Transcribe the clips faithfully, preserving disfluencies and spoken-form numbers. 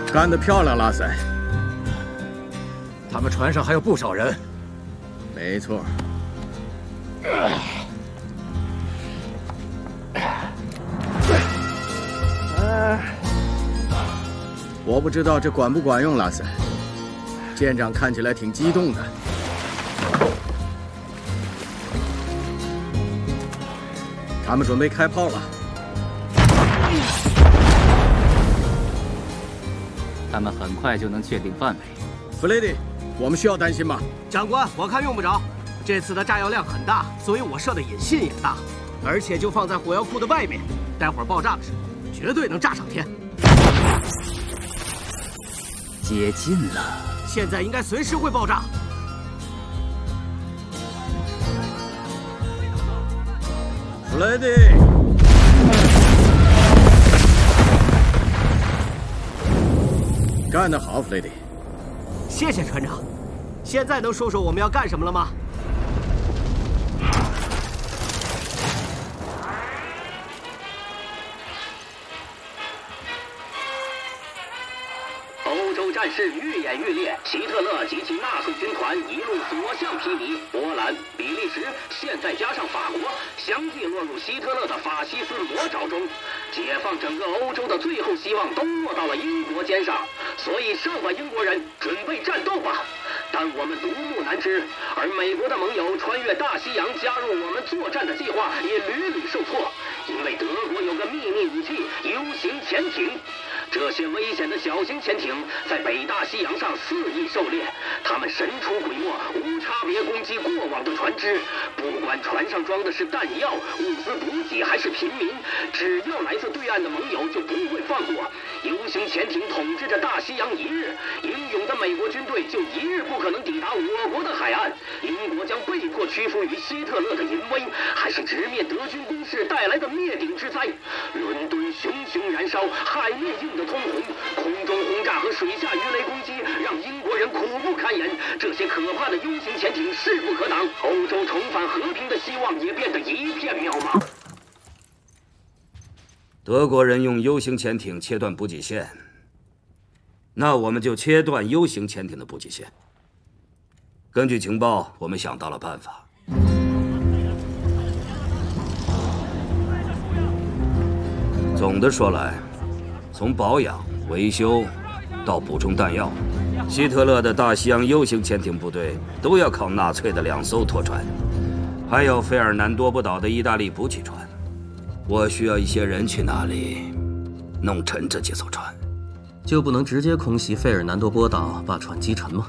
干得漂亮，拉塞。 他们船上还有不少人。 没错。我不知道这管不管用，拉塞。舰长看起来挺激动的。他们准备开炮了。 他们很快就能确定范围。 弗雷迪，我们需要担心吗？ 长官，我看用不着。这次的炸药量很大，所以我设的引信也大，而且就放在火药库的外面，待会儿爆炸的时候，绝对能炸上天。 接近了， 现在应该随时会爆炸。 弗雷迪，干得好，弗雷迪。 谢谢船长。现在能说说我们要干什么了吗？ 欧洲战事愈演愈烈，希特勒及其纳粹军团一路所向披靡，波兰、比利时，现在加上法国，相继落入希特勒的法西斯魔爪中。解放整个欧洲的最后希望都落到了英国肩上，所以上吧，英国人，准备战斗吧！但我们独木难支，而美国的盟友穿越大西洋加入我们作战的计划也屡屡受挫，因为德国有个秘密武器 U 型潜艇。这些危险的小型潜艇在北大西洋上肆意狩猎，他们神出鬼没，无差别攻击过往的船只，不管船上装的是弹药、物资补给还是平民，只要来自对岸的盟友就不会放过。U 型潜艇统治着大西洋一日，英勇的美国军队就一日不可能抵达我国的海岸，英国将被迫屈服于希特勒的淫威，还是直面德军攻势带来的灭顶之灾。伦敦熊熊燃烧，海面映得通红，空中轰炸和水下鱼雷攻击让英国人苦不堪言。这些可怕的 U 型潜艇势不可挡，欧洲重返和平的希望也变得一片渺茫。 德国人用 U 型潜艇切断补给线，那我们就切断 U 型潜艇的补给线。根据情报，我们想到了办法。总的说来，从保养、维修到补充弹药，希特勒的大西洋 U 型潜艇部队都要靠纳粹的两艘拖船，还有费尔南多波岛的意大利补给船。我需要一些人去那里弄沉这几艘船。 就不能直接空袭费尔南多波岛，把船击沉吗？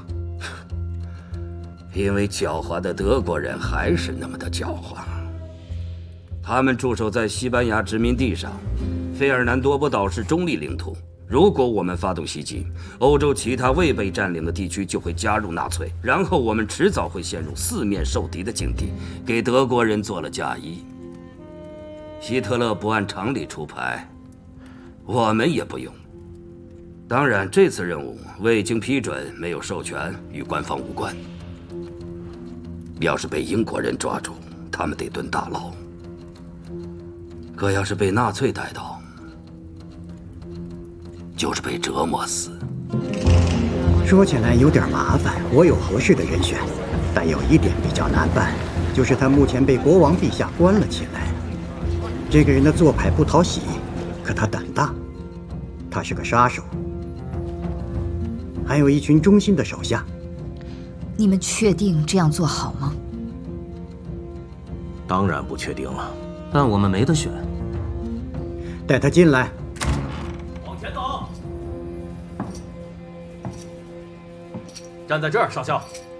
因为狡猾的德国人还是那么的狡猾。他们驻守在西班牙殖民地上，费尔南多波岛是中立领土。如果我们发动袭击，欧洲其他未被占领的地区就会加入纳粹，然后我们迟早会陷入四面受敌的境地，给德国人做了嫁衣。希特勒不按常理出牌，我们也不用。当然，这次任务未经批准，没有授权，与官方无关。要是被英国人抓住，他们得蹲大牢；可要是被纳粹逮到，就是被折磨死。 说起来有点麻烦，我有合适的人选，但有一点比较难办，就是他目前被国王陛下关了起来。这个人的做派不讨喜，可他胆大，他是个杀手，还有一群忠心的手下。 你们确定这样做好吗？ 当然不确定了， 但我们没得选。 带他进来。 往前走。站在这儿，少校。